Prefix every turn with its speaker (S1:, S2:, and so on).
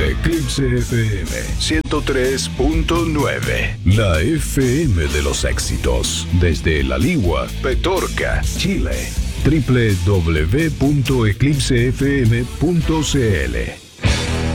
S1: Eclipse FM 103.9. La FM de los éxitos. Desde La Ligua, Petorca, Chile. www.eclipsefm.cl